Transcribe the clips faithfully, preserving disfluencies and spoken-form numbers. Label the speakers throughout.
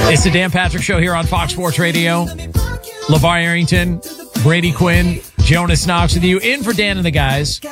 Speaker 1: It's the Dan Patrick Show here on Fox Sports Radio. LeVar Arrington, Brady Quinn, Jonas Knox with you, in for Dan and the guys.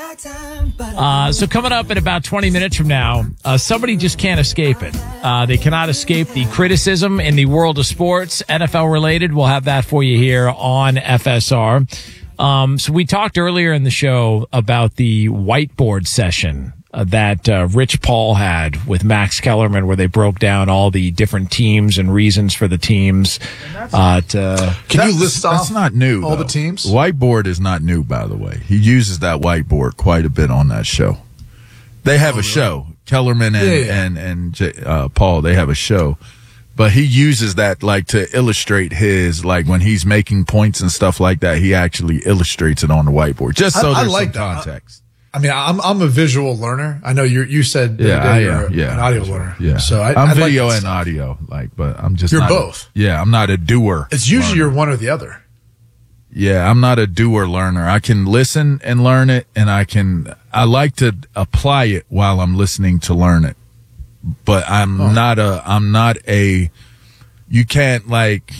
Speaker 1: Uh, so coming up in about twenty minutes from now, uh, somebody just can't escape it. Uh, they cannot escape the criticism in the world of sports, N F L related. We'll have that for you here on F S R. Um, so we talked earlier in the show about the whiteboard session uh, that uh, Rich Paul had with Max Kellerman, where they broke down all the different teams and reasons for the teams. Uh, to,
Speaker 2: Can
Speaker 3: that's,
Speaker 2: you list off
Speaker 3: that's not new,
Speaker 2: all
Speaker 3: though.
Speaker 2: the teams?
Speaker 3: Whiteboard is not new, by the way. He uses that whiteboard quite a bit on that show. They have
Speaker 2: oh,
Speaker 3: a
Speaker 2: really?
Speaker 3: show. Kellerman and,
Speaker 2: yeah, yeah.
Speaker 3: and, and, J, uh, Paul, they have a show. But he uses that, like, to illustrate his, like, when he's making points and stuff like that, he actually illustrates it on the whiteboard, just so
Speaker 2: I, I
Speaker 3: there's
Speaker 2: like
Speaker 3: some
Speaker 2: that.
Speaker 3: context.
Speaker 2: I mean, I'm I'm a visual learner. I know you you said the
Speaker 3: Yeah,
Speaker 2: other
Speaker 3: I
Speaker 2: day you're
Speaker 3: am. Yeah,
Speaker 2: an audio learner.
Speaker 3: Yeah,
Speaker 2: so I,
Speaker 3: I'm
Speaker 2: I
Speaker 3: video
Speaker 2: like that
Speaker 3: and
Speaker 2: stuff.
Speaker 3: audio, like, but I'm just
Speaker 2: You're
Speaker 3: not
Speaker 2: both.
Speaker 3: A, yeah, I'm not a doer.
Speaker 2: It's usually
Speaker 3: learner.
Speaker 2: you're one or the other.
Speaker 3: Yeah, I'm not a doer learner. I can listen and learn it, and I can. I like to apply it while I'm listening to learn it, but I'm
Speaker 2: Oh.
Speaker 3: not a. I'm not a. You can't, like.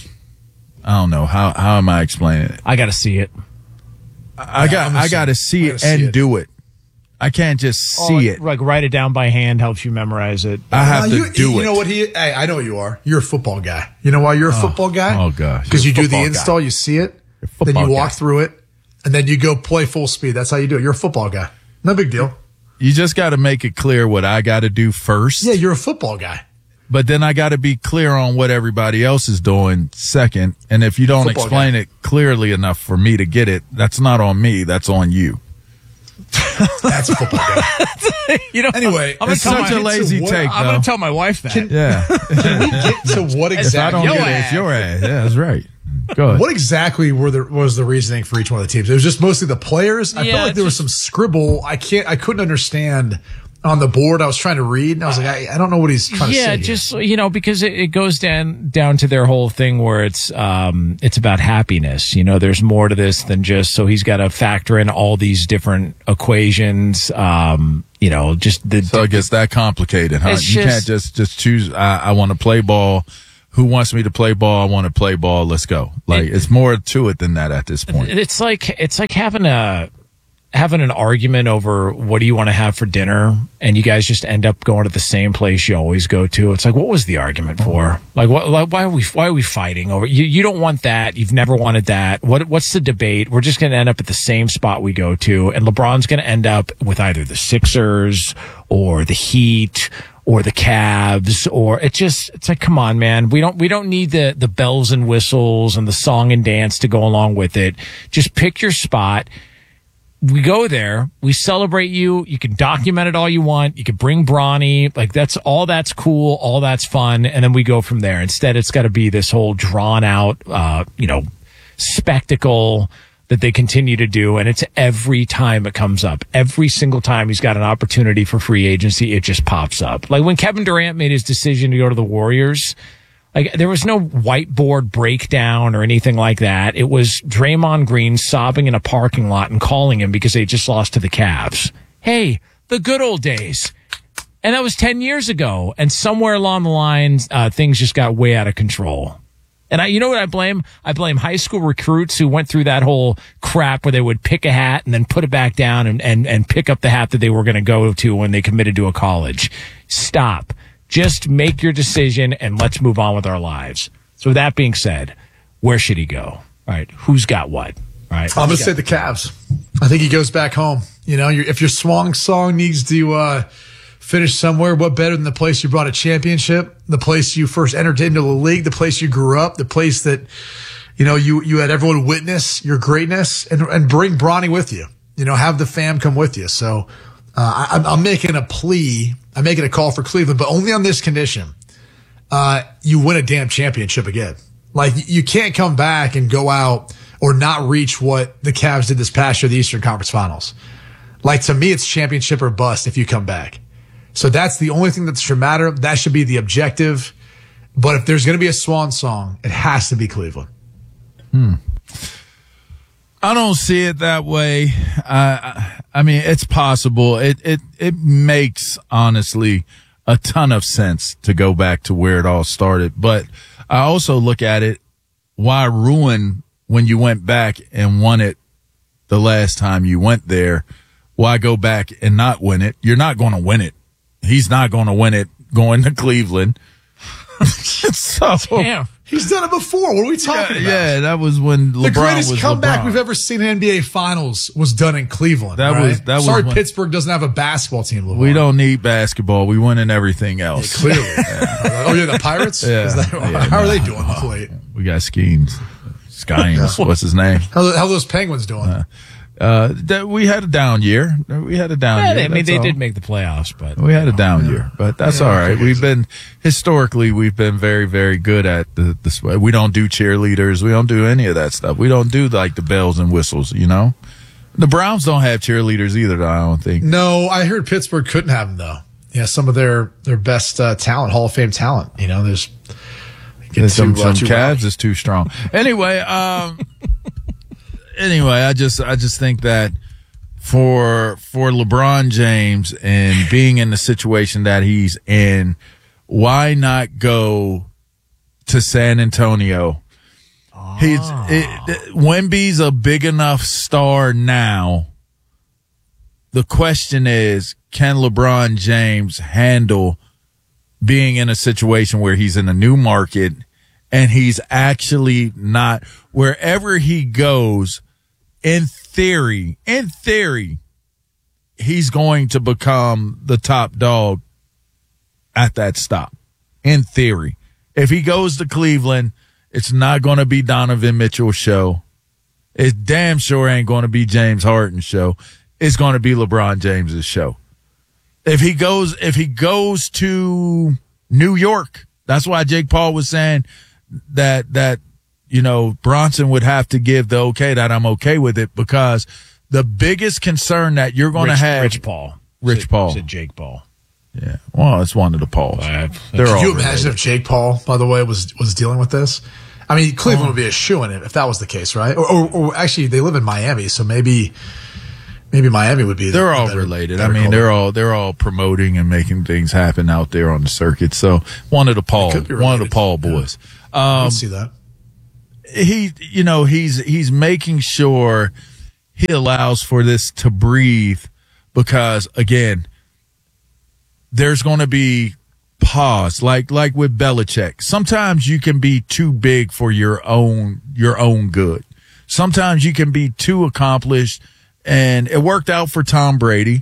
Speaker 3: I don't know how. How am I explaining it?
Speaker 1: I got to see it.
Speaker 3: I, I got.
Speaker 2: I'm gonna
Speaker 3: I got to
Speaker 2: see-
Speaker 3: see
Speaker 2: I
Speaker 3: it
Speaker 2: gotta see
Speaker 3: and
Speaker 2: it.
Speaker 3: do it. I can't just see
Speaker 1: Oh,
Speaker 3: it.
Speaker 1: Like write it down by hand helps you memorize it.
Speaker 3: I have
Speaker 2: Well,
Speaker 3: to
Speaker 2: you,
Speaker 3: do
Speaker 2: you
Speaker 3: it.
Speaker 2: know what he? Hey, I know what you are. You're a football guy. You know why you're a football guy?
Speaker 3: oh, gosh.
Speaker 2: Because you
Speaker 3: You're a
Speaker 2: do the
Speaker 3: football
Speaker 2: install,
Speaker 3: guy.
Speaker 2: you see it,
Speaker 3: You're a
Speaker 2: then
Speaker 3: football
Speaker 2: you walk
Speaker 3: guy.
Speaker 2: through it, and then you go play full speed. That's how you do it. You're a football guy. No big deal.
Speaker 3: You just got to make it clear what I got to do first.
Speaker 2: Yeah, you're a football guy.
Speaker 3: But then I got to be clear on what everybody else is doing second. And if you don't
Speaker 2: Football
Speaker 3: explain
Speaker 2: guy.
Speaker 3: it clearly enough for me to get it, that's not on me. That's on you.
Speaker 2: That's a football guy.
Speaker 1: You know,
Speaker 2: Anyway,
Speaker 1: I'm gonna
Speaker 3: It's
Speaker 1: tell
Speaker 3: such
Speaker 1: my,
Speaker 3: a lazy
Speaker 2: what-
Speaker 3: take,
Speaker 1: I'm
Speaker 3: though.
Speaker 1: going to tell my wife that.
Speaker 3: Yeah.
Speaker 2: Can we get to what
Speaker 3: If I
Speaker 2: exactly?
Speaker 3: don't
Speaker 1: Yo
Speaker 3: get it,
Speaker 1: ass.
Speaker 3: it's your ass. Yeah, that's right. Go ahead.
Speaker 2: What exactly were the was the reasoning for each one of the teams? It was just mostly the players. I
Speaker 1: Yeah,
Speaker 2: felt like there was
Speaker 1: just-
Speaker 2: some scribble. I can't. I couldn't understand on the board. I was trying to read, and I was like, I, I don't know what he's trying to say.
Speaker 1: Yeah,
Speaker 2: here.
Speaker 1: just you know, because it, it goes down down to their whole thing where it's um it's about happiness. You know, there's more to this than just so he's got to factor in all these different equations. Um, you know, just the
Speaker 3: So it gets that complicated, huh?
Speaker 1: It's
Speaker 3: You
Speaker 1: just-
Speaker 3: can't just, just choose, I, I want to play ball. Who wants me to play ball? I want to play ball. Let's go. Like,
Speaker 1: It-
Speaker 3: it's more to it than that at this point.
Speaker 1: it's like it's like having a having an argument over what do you want to have for dinner, and you guys just end up going to the same place you always go to. It's like, what was the argument for? Like, what? Like, why are we? Why are we fighting over? You, you don't want that. You've never wanted that. What? What's the debate? We're just going to end up at the same spot we go to, and LeBron's going to end up with either the Sixers or the Heat or the Cavs, or it just, it's like, come on, man. We don't, we don't need the, the bells and whistles and the song and dance to go along with it. Just pick your spot. We go there, we celebrate you. You can document it all you want. You can bring Bronny. Like that's all that's cool. All that's fun. And then we go from there. Instead, it's got to be this whole drawn out, uh, you know, spectacle that they continue to do. And it's every time it comes up, every single time he's got an opportunity for free agency, it just pops up. Like when Kevin Durant made his decision to go to the Warriors, like there was no whiteboard breakdown or anything like that. It was Draymond Green sobbing in a parking lot and calling him because they just lost to the Cavs. Hey, the good old days. And that was ten years ago. And somewhere along the line, uh, things just got way out of control. And I, you know what I blame? I blame high school recruits who went through that whole crap where they would pick a hat and then put it back down and, and, and pick up the hat that they were going to go to when they committed to a college. Stop. Just make your decision and let's move on with our lives. So with that being said, where should he go? All right. Who's got what? All right.
Speaker 2: I'm going to say the Cavs. I think he goes back home. You know, if your swan song needs to uh, finish somewhere, what better than the place you brought a championship, the place you first entered into the league, the place you grew up, the place that, you know, you, you had everyone witness your greatness and, and bring Bronny with you. You know, have the fam come with you. So uh, I, I'm making a plea. I'm making a call for Cleveland, but only on this condition. Uh, you win a damn championship again. Like you can't come back and go out or not reach what the Cavs did this past year, the Eastern Conference Finals. Like to me, it's championship or bust if you come back. So that's the only thing that should matter. That should be the objective. But if there's going to be a swan song, it has to be Cleveland.
Speaker 3: Hmm. I don't see it that way. I, I mean, it's possible. It, it, it makes honestly a ton of sense to go back to where it all started, but I also look at it, why ruin when you went back and won it the last time you went there? Why go back and not win it? You're not going to win it. He's not going to win it going to Cleveland. so,
Speaker 1: Damn.
Speaker 2: He's done it before. What are we talking
Speaker 3: yeah,
Speaker 2: about?
Speaker 3: yeah, that was when LeBron
Speaker 2: The greatest
Speaker 3: was
Speaker 2: comeback
Speaker 3: LeBron.
Speaker 2: we've ever seen in N B A Finals was done in Cleveland.
Speaker 3: That
Speaker 2: right?
Speaker 3: was- that was
Speaker 2: Sorry,
Speaker 3: when-
Speaker 2: Pittsburgh doesn't have a basketball team. LeVar.
Speaker 3: We don't need basketball. We win in everything else.
Speaker 2: Clearly. Oh, yeah, the Pirates?
Speaker 3: Yeah.
Speaker 2: Is that,
Speaker 3: Yeah,
Speaker 2: how are
Speaker 3: no.
Speaker 2: they doing of late?
Speaker 3: We got schemes. Schemes. What's his name?
Speaker 2: How, how are those Penguins doing?
Speaker 3: Uh, that we had a down year. We had a down
Speaker 1: Yeah,
Speaker 3: year.
Speaker 1: they, I mean,
Speaker 3: that's
Speaker 1: they
Speaker 3: all.
Speaker 1: did make the playoffs, but
Speaker 3: We had a down year, but that's all right. We've been historically, we've been very, very good at the, the. We don't do cheerleaders. We don't do any of that stuff. We don't do like the bells and whistles. You know, the Browns don't have cheerleaders either. I don't think.
Speaker 2: No, I heard Pittsburgh couldn't have them, though. Yeah, some of their, their best uh, talent, Hall of Fame talent. You know, there's. Get
Speaker 3: Some,
Speaker 2: too, uh,
Speaker 3: some
Speaker 2: too
Speaker 3: Cavs
Speaker 2: rowdy.
Speaker 3: is too strong. Anyway, um, anyway, I just, I just think that for for LeBron James and being in the situation that he's in, why not go to San Antonio? He's it, Wemby's a big enough star now. The question is, can LeBron James handle being in a situation where he's in a new market and he's actually not, wherever he goes, in theory, in theory, he's going to become the top dog at that stop. In theory. If he goes to Cleveland, it's not going to be Donovan Mitchell's show. It damn sure ain't going to be James Harden's show. It's going to be LeBron James's show. If he goes, if he goes to New York, that's why Jake Paul was saying that, that, you know, Bronson would have to give the okay that I'm okay with it, because the biggest concern that you're going to
Speaker 1: Rich,
Speaker 3: have,
Speaker 1: Rich Paul,
Speaker 3: Rich
Speaker 1: said,
Speaker 3: Paul.
Speaker 1: said Jake Paul.
Speaker 3: Yeah. Well, it's one of the Pauls.
Speaker 1: Uh,
Speaker 3: They're
Speaker 2: Could
Speaker 3: all
Speaker 2: you
Speaker 3: related.
Speaker 2: imagine if Jake Paul, by the way, was was dealing with this? I mean, Cleveland would be a shoo-in if that was the case, right? Or, or, or actually, they live in Miami, so maybe maybe Miami would be.
Speaker 3: They're
Speaker 2: the
Speaker 3: all
Speaker 2: better-
Speaker 3: related. I
Speaker 2: better
Speaker 3: mean,
Speaker 2: call.
Speaker 3: they're all they're all promoting and making things happen out there on the circuit. So one of the Paul,
Speaker 2: could be
Speaker 3: one of the
Speaker 2: related.
Speaker 3: Paul
Speaker 2: Yeah.
Speaker 3: boys.
Speaker 2: I
Speaker 3: Um,
Speaker 2: can see that.
Speaker 3: he, you know, he's he's making sure he allows for this to breathe, because again, there's going to be pause, like like with Belichick. Sometimes you can be too big for your own your own good. Sometimes you can be too accomplished, and it worked out for Tom Brady.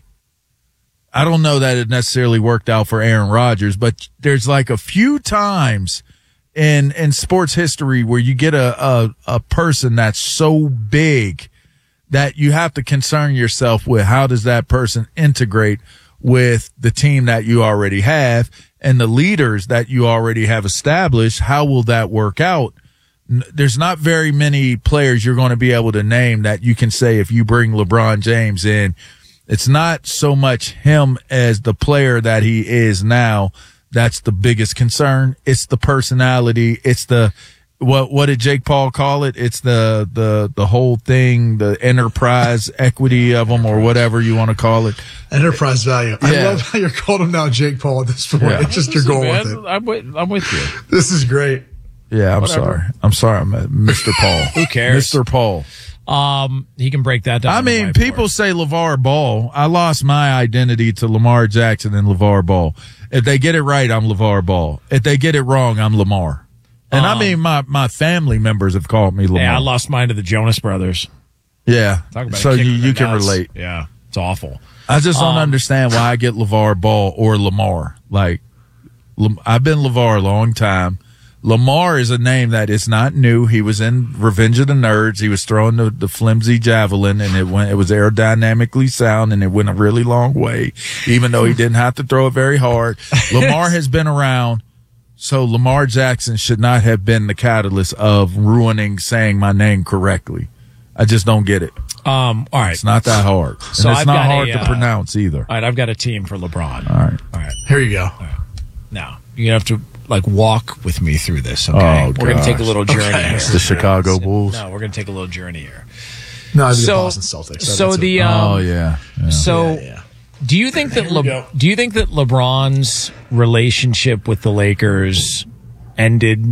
Speaker 3: I don't know that it necessarily worked out for Aaron Rodgers, but there's like a few times in in sports history where you get a a, a person that's so big that you have to concern yourself with how does that person integrate with the team that you already have and the leaders that you already have established. How will that work out? N- There's not very many players you're going to be able to name that you can say, if you bring LeBron James in, it's not so much him as the player that he is now. That's the biggest concern. It's the personality. It's the, what, what did Jake Paul call it? It's the, the, the whole thing, the enterprise equity of them, or whatever you want to call it.
Speaker 2: Enterprise value. I
Speaker 3: Yeah.
Speaker 2: love how you're calling him now Jake Paul at this point.
Speaker 3: Yeah.
Speaker 2: It's just you're
Speaker 1: Listen,
Speaker 2: going
Speaker 1: man,
Speaker 2: with it.
Speaker 1: I'm with, I'm with you.
Speaker 2: This is great.
Speaker 3: Yeah, I'm
Speaker 1: Whatever.
Speaker 3: sorry. I'm sorry, I'm, uh, Mister Paul.
Speaker 1: Who cares?
Speaker 3: Mister Paul.
Speaker 1: Um, he can break that down.
Speaker 3: I
Speaker 1: on the
Speaker 3: mean,
Speaker 1: whiteboard.
Speaker 3: people say LeVar Ball. I lost my identity to Lamar Jackson and LeVar Ball. If they get it right, I'm LeVar Ball. If they get it wrong, I'm Lamar. And I
Speaker 1: Um,
Speaker 3: mean, my, my family members have called me Lamar.
Speaker 1: Yeah, I lost mine to the Jonas Brothers.
Speaker 3: Yeah.
Speaker 1: Talk about
Speaker 3: So
Speaker 1: a kick
Speaker 3: you,
Speaker 1: in the
Speaker 3: you can
Speaker 1: nuts.
Speaker 3: relate.
Speaker 1: Yeah, it's awful.
Speaker 3: I just don't
Speaker 1: Um,
Speaker 3: understand why I get LeVar Ball or Lamar. Like, Lam- I've been LeVar a long time. Lamar is a name that is not new. He was in Revenge of the Nerds. He was throwing the, the flimsy javelin, and it went. It was aerodynamically sound, and it went a really long way, even though he didn't have to throw it very hard. Lamar has been around, so Lamar Jackson should not have been the catalyst of ruining saying my name correctly. I just don't get it.
Speaker 1: Um, all right.
Speaker 3: It's not that hard, and
Speaker 1: So
Speaker 3: it's
Speaker 1: I've
Speaker 3: not
Speaker 1: got
Speaker 3: hard
Speaker 1: a,
Speaker 3: to
Speaker 1: uh,
Speaker 3: pronounce either.
Speaker 1: All right, I've got a team for LeBron.
Speaker 3: All right.
Speaker 1: All right.
Speaker 2: Here you go.
Speaker 1: Now, you have to, like, walk with me through this, okay?
Speaker 3: Oh,
Speaker 1: we're going to take a
Speaker 3: gosh.
Speaker 1: little journey
Speaker 2: Okay.
Speaker 1: here.
Speaker 3: The Chicago Bulls.
Speaker 1: No, we're going to take a little journey here.
Speaker 2: No, I'd be
Speaker 1: So,
Speaker 2: the Boston Celtics.
Speaker 1: so
Speaker 2: That's
Speaker 1: the,
Speaker 2: it.
Speaker 1: um,
Speaker 3: Oh yeah. yeah.
Speaker 1: so
Speaker 2: Yeah, yeah.
Speaker 1: do you think that
Speaker 2: Here we go.
Speaker 1: Le- do you think that LeBron's relationship with the Lakers ended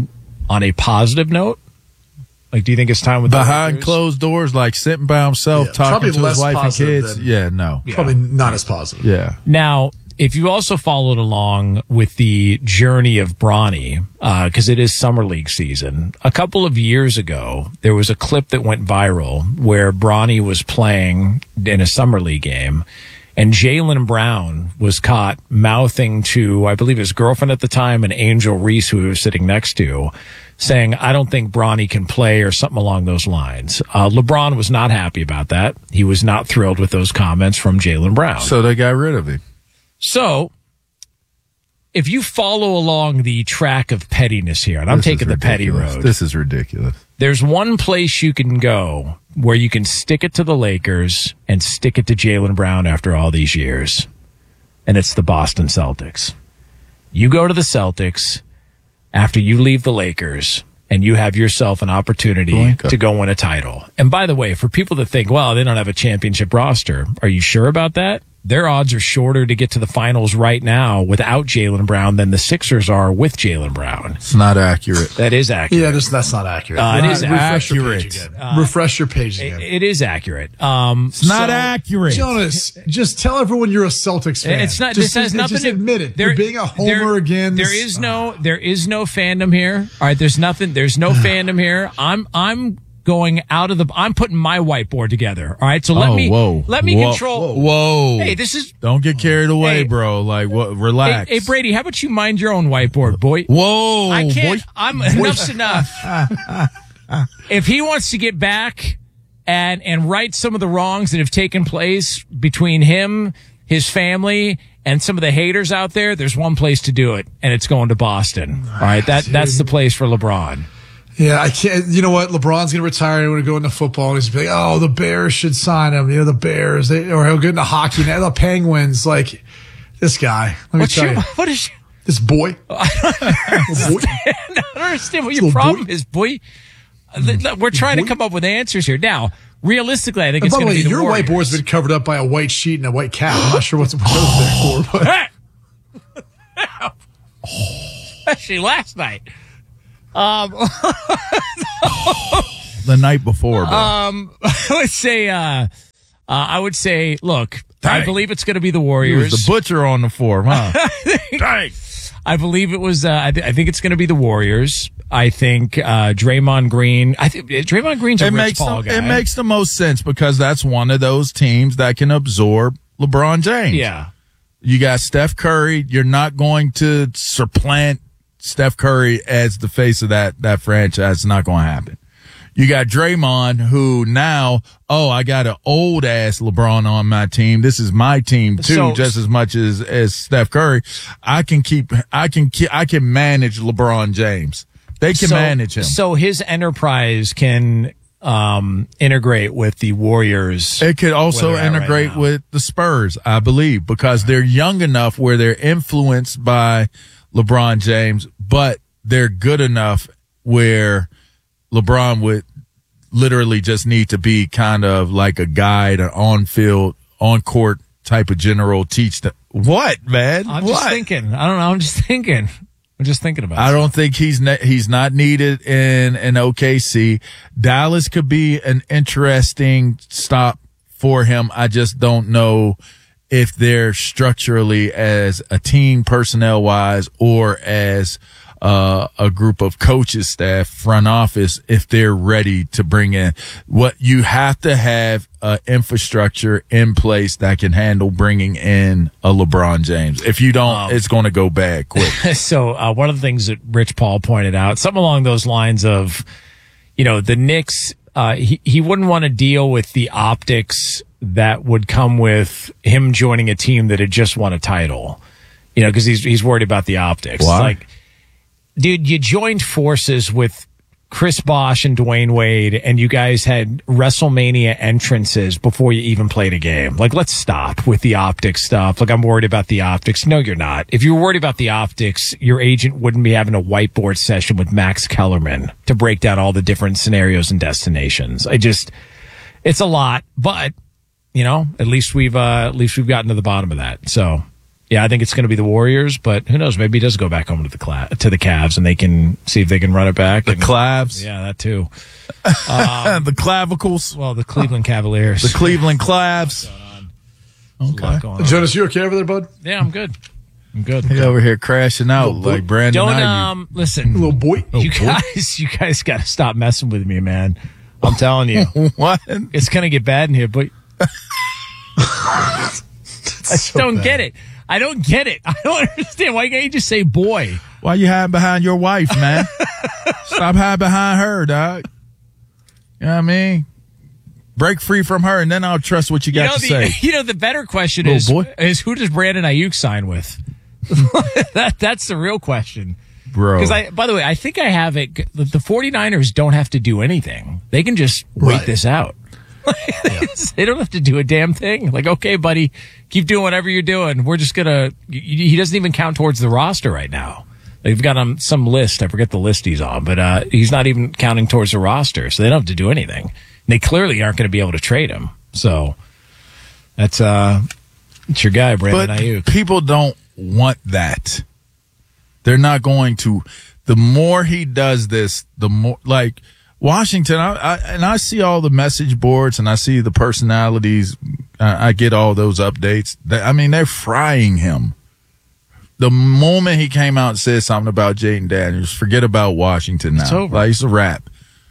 Speaker 1: on a positive note? Like, do you think it's time with the
Speaker 3: behind
Speaker 1: Lakers?
Speaker 3: closed doors, like sitting by himself,
Speaker 2: Yeah,
Speaker 3: talking
Speaker 2: probably
Speaker 3: to his
Speaker 2: less
Speaker 3: wife and
Speaker 2: positive
Speaker 3: kids?
Speaker 2: than-
Speaker 3: Yeah, no.
Speaker 1: Yeah.
Speaker 2: Probably not as positive.
Speaker 3: Yeah.
Speaker 1: Now, if you also followed along with the journey of Bronny, because it is summer league season, a couple of years ago, there was a clip that went viral where Bronny was playing in a summer league game, and Jaylen Brown was caught mouthing to, I believe his girlfriend at the time, and Angel Reese, who he was sitting next to, saying, I don't think Bronny can play, or something along those lines. Uh, LeBron was not happy about that. He was not thrilled with those comments from Jaylen Brown.
Speaker 3: So they got rid of him.
Speaker 1: So, if you follow along the track of pettiness here, and I'm
Speaker 3: This
Speaker 1: taking
Speaker 3: is
Speaker 1: the petty
Speaker 3: ridiculous.
Speaker 1: road,
Speaker 3: This is ridiculous.
Speaker 1: there's one place you can go where you can stick it to the Lakers and stick it to Jaylen Brown after all these years, and it's the Boston Celtics. You go to the Celtics after you leave the Lakers, and you have yourself an opportunity
Speaker 3: Blanca.
Speaker 1: to go win a title. And by the way, for people that think, well, they don't have a championship roster, are you sure about that? Their odds are shorter to get to the finals right now without Jaylen Brown than the Sixers are with Jaylen Brown.
Speaker 3: It's not accurate.
Speaker 1: That is accurate.
Speaker 2: Yeah, just, that's not accurate.
Speaker 1: Uh, it is
Speaker 2: Refresh your
Speaker 3: accurate.
Speaker 2: page again. Refresh your page again.
Speaker 1: It, it is accurate. Um,
Speaker 3: It's not
Speaker 1: so-
Speaker 3: accurate.
Speaker 2: Jonas, just tell everyone you're a Celtics fan.
Speaker 1: It's not.
Speaker 2: Just,
Speaker 1: this has
Speaker 2: just,
Speaker 1: nothing
Speaker 2: just
Speaker 1: to
Speaker 2: admit it.
Speaker 1: There,
Speaker 2: You're being a homer
Speaker 1: there-
Speaker 2: again.
Speaker 1: There
Speaker 2: This-
Speaker 1: is no. There is no fandom here. All right. There's nothing. There's no fandom here. I'm. I'm going out of the. I'm putting my whiteboard together. All right. So let
Speaker 3: oh,
Speaker 1: me.
Speaker 3: whoa.
Speaker 1: Let me
Speaker 3: whoa.
Speaker 1: control.
Speaker 3: Whoa.
Speaker 1: Hey, this is.
Speaker 3: Don't get carried away,
Speaker 1: Hey.
Speaker 3: bro. Like, what?
Speaker 1: Hey,
Speaker 3: Relax.
Speaker 1: hey, Brady. How about you mind your own whiteboard, boy?
Speaker 3: Whoa.
Speaker 1: I can't.
Speaker 3: boy.
Speaker 1: I'm enough's enough. If he wants to get back and and right some of the wrongs that have taken place between him, his family, and some of the haters out there, there's one place to do it, and it's going to Boston. All right, that that's the place for LeBron.
Speaker 2: Yeah, I can't. You know what? LeBron's going to retire and going to go into football. And he's going to be like, oh, the Bears should sign him. You know, the Bears. They, or he'll get into hockey now. The Penguins. Like, this guy. Let me
Speaker 1: What's
Speaker 2: tell
Speaker 1: your,
Speaker 2: you.
Speaker 1: what is your,
Speaker 2: This boy.
Speaker 1: I don't understand what your
Speaker 2: Little
Speaker 1: problem
Speaker 2: boy.
Speaker 1: is, boy. Uh, We're trying to come up with answers here. Now, realistically, I think
Speaker 2: And
Speaker 1: it's
Speaker 2: by the
Speaker 1: going
Speaker 2: way,
Speaker 1: to be the
Speaker 2: your
Speaker 1: Warriors.
Speaker 2: whiteboard's been covered up by a white sheet and a white cap. I'm not sure what's what those there for. But
Speaker 1: Especially last night. Um,
Speaker 3: The night before, bro.
Speaker 1: um, I would say, uh, uh, I would say, look, I
Speaker 3: Dang.
Speaker 1: believe it's going to be the
Speaker 3: He
Speaker 1: Warriors.
Speaker 3: was the butcher on the form, huh? Dang.
Speaker 1: I believe it was. Uh, I, th- I think it's going to be the Warriors. I think uh, Draymond Green. I think Draymond Green's a
Speaker 3: It
Speaker 1: Rich
Speaker 3: makes
Speaker 1: Paul
Speaker 3: the,
Speaker 1: guy.
Speaker 3: it makes the most sense because that's one of those teams that can absorb LeBron James.
Speaker 1: yeah.
Speaker 3: You got Steph Curry. You're not going to supplant Steph Curry as the face of that, that franchise. It's not going to happen. You got Draymond, who now, oh, I got an old ass LeBron on my team. This is my team too,
Speaker 1: So-
Speaker 3: just as much as, as Steph Curry. I can keep, I can, keep, I can manage LeBron James. They can
Speaker 1: so,
Speaker 3: manage him.
Speaker 1: So his enterprise can um, integrate with the Warriors.
Speaker 3: It could also
Speaker 1: where they're at right
Speaker 3: integrate
Speaker 1: now.
Speaker 3: with the Spurs, I believe, because they're young enough where they're influenced by LeBron James, but they're good enough where LeBron would literally just need to be kind of like a guide, an on-field, on-court type of general, teach them. What, man?
Speaker 1: I'm
Speaker 3: what?
Speaker 1: just thinking. I don't know. I'm just thinking. I'm just thinking about.
Speaker 3: I
Speaker 1: it.
Speaker 3: don't think he's ne- he's not needed in in O K C. Dallas could be an interesting stop for him. I just don't know if they're structurally as a team, personnel wise, or as uh, a group of coaches, staff, front office, if they're ready to bring in what you have to have uh, infrastructure in place that can handle bringing in a LeBron James. If you don't,
Speaker 1: Um,
Speaker 3: it's going to go bad quick.
Speaker 1: So uh, one of the things that Rich Paul pointed out, something along those lines of, you know, the Knicks, uh, he, he wouldn't want to deal with the optics that would come with him joining a team that had just won a title, you know, because he's, he's worried about the optics.
Speaker 3: Why?
Speaker 1: Like, dude, you joined forces with Chris Bosh and Dwayne Wade, and you guys had WrestleMania entrances before you even played a game. Like, let's stop with the optics stuff. Like, I'm worried about the optics. No, you're not. If you were worried about the optics, your agent wouldn't be having a whiteboard session with Max Kellerman to break down all the different scenarios and destinations. I just, it's a lot, but, you know, at least we've, uh, at least we've gotten to the bottom of that. So, Yeah, I think it's going to be the Warriors, but who knows? Maybe he does go back home to the Cla- to the Cavs, and they can see if they can run it back.
Speaker 3: The
Speaker 1: and,
Speaker 3: Clavs.
Speaker 1: Yeah, that too.
Speaker 3: Um, the Clavicles.
Speaker 1: Well, the Cleveland Cavaliers.
Speaker 3: The Cleveland Clavs.
Speaker 1: Okay.
Speaker 2: Jonas, you okay over there, bud?
Speaker 1: Yeah, I'm good. I'm good.
Speaker 3: He over here crashing out like Brandon
Speaker 1: Don't
Speaker 3: Ayuk.
Speaker 1: um listen,
Speaker 2: Little boy.
Speaker 1: you guys, you guys got to stop messing with me, man. I'm telling you,
Speaker 3: What?
Speaker 1: it's gonna get bad in here. But I just don't get it. I don't get it. I don't understand. Why can't you just say boy?
Speaker 3: Why you hiding behind your wife, man? Stop hiding behind her, dog. You know what I mean? Break free from her, and then I'll trust what you got
Speaker 1: You know,
Speaker 3: to
Speaker 1: the,
Speaker 3: say.
Speaker 1: you know, the better question
Speaker 3: Little
Speaker 1: is,
Speaker 3: boy.
Speaker 1: is who does Brandon Ayuk sign with? that That's the real question.
Speaker 3: Bro.
Speaker 1: Because I, by the way, I think I have it. The the 49ers don't have to do anything. They can just wait
Speaker 2: Right.
Speaker 1: this out. They don't have to do a damn thing. Like, okay, buddy, keep doing whatever you're doing. We're just gonna. He doesn't even count towards the roster right now. They've got him some list. I forget the list he's on, but uh, he's not even counting towards the roster, so they don't have to do anything. They clearly aren't going to be able to trade him. So that's uh, it's your guy, Brandon
Speaker 3: But
Speaker 1: Ayuk.
Speaker 3: people don't want that. They're not going to. The more he does this, the more like Washington. I, I and I see all the message boards and I see the personalities. I, I get all those updates. They, I mean, they're frying him. The moment he came out and said something about Jaden Daniels, forget about Washington now.
Speaker 1: It's over.
Speaker 3: Like, it's a wrap.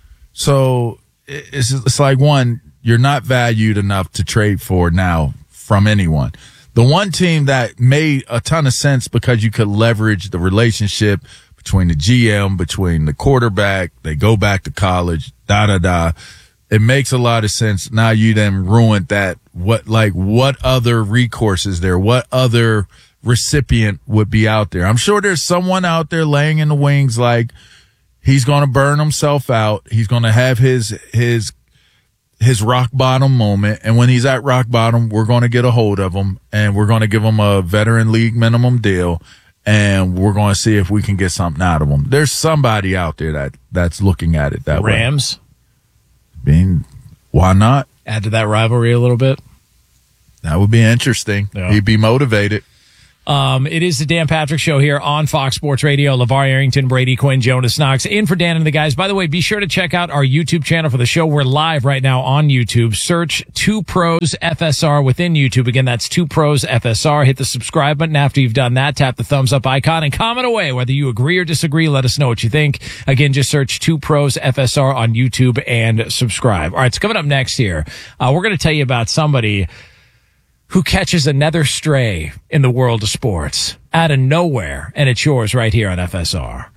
Speaker 3: So it's it's like, one, you're not valued enough to trade for now from anyone. The one team that made a ton of sense because you could leverage the relationship between the G M, between the quarterback, they go back to college, da da da. It makes a lot of sense. Now you then ruined that. What like what other recourse is there? What other recipient would be out there? I'm sure there's someone out there laying in the wings like he's going to burn himself out. He's going to have his his his rock bottom moment, and when he's at rock bottom, we're going to get a hold of him, and we're going to give him a veteran league minimum deal, and we're going to see if we can get something out of him. There's somebody out there that that's looking at it that
Speaker 1: Rams.
Speaker 3: way. Being, why not?
Speaker 1: Add to that rivalry a little bit.
Speaker 3: That would be interesting.
Speaker 1: Yeah.
Speaker 3: He'd be motivated.
Speaker 1: Um, it is the Dan Patrick Show here on Fox Sports Radio. LeVar Arrington, Brady Quinn, Jonas Knox, in for Dan and the guys. By the way, be sure to check out our YouTube channel for the show. We're live right now on YouTube. Search Two Pros F S R within YouTube. Again, that's Two Pros F S R. Hit the subscribe button. After you've done that, tap the thumbs up icon and comment away. Whether you agree or disagree, let us know what you think. Again, just search Two Pros F S R on YouTube and subscribe. All right, so coming up next here, uh, we're going to tell you about somebody who catches another stray in the world of sports out of nowhere, and it's yours right here on F S R.